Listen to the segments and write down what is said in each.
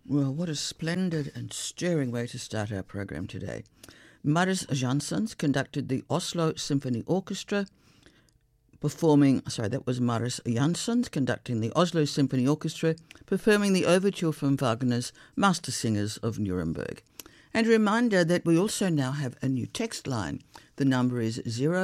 Well, what a splendid and stirring way to start our program today. Maris Jansons conducted the Oslo Symphony Orchestra that was Maris Jansons conducting the Oslo Symphony Orchestra performing the overture from Wagner's Master Singers of Nuremberg. And a reminder that we also now have a new text line. The number is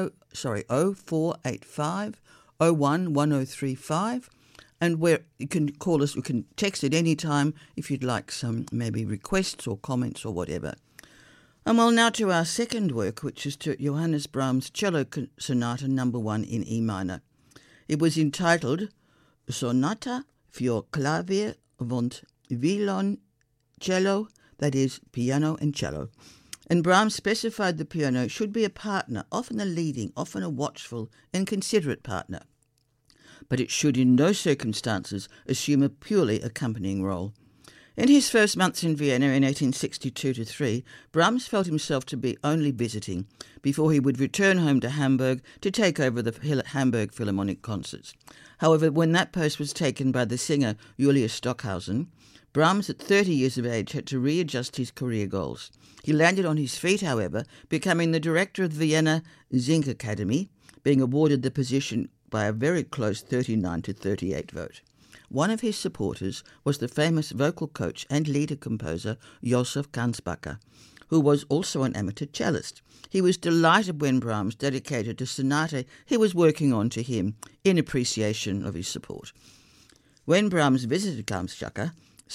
0485 01 1035. And where you can call us, you can text at any time if you'd like some maybe requests or comments or whatever. And well, now to our second work, which is to Johannes Brahms' Cello Sonata No. 1 in E minor. It was entitled Sonata für Klavier und Violoncello, that is, piano and cello. And Brahms specified the piano should be a partner, often a leading, often a watchful and considerate partner. But it should in no circumstances assume a purely accompanying role. In his first months in Vienna in 1862-3, Brahms felt himself to be only visiting before he would return home to Hamburg to take over the Hamburg Philharmonic concerts. However, when that post was taken by the singer Julius Stockhausen, Brahms, at 30 years of age, had to readjust his career goals. He landed on his feet, however, becoming the director of the Vienna Singakademie, being awarded the position by a very close 39-38 vote. One of his supporters was the famous vocal coach and leader composer Josef Gansbacher, who was also an amateur cellist. He was delighted when Brahms dedicated a sonata he was working on to him in appreciation of his support. When Brahms visited Gansbacher,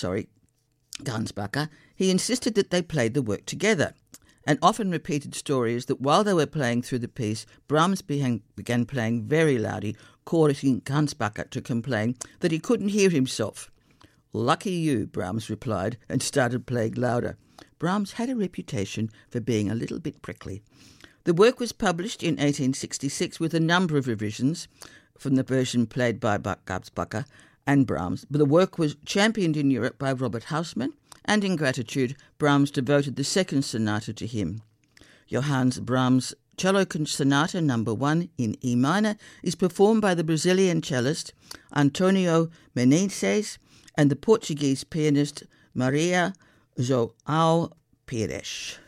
he insisted that they played the work together, and often repeated stories that while they were playing through the piece, Brahms began playing very loudly, causing Gansbacher to complain that he couldn't hear himself. "Lucky you," Brahms replied, and started playing louder. Brahms had a reputation for being a little bit prickly. The work was published in 1866 with a number of revisions from the version played by Gansbacher and Brahms, but the work was championed in Europe by Robert Hausmann, and in gratitude, Brahms devoted the second sonata to him. Johannes Brahms' Cello Sonata No. 1 in E minor is performed by the Brazilian cellist Antonio Menezes and the Portuguese pianist Maria João Pires.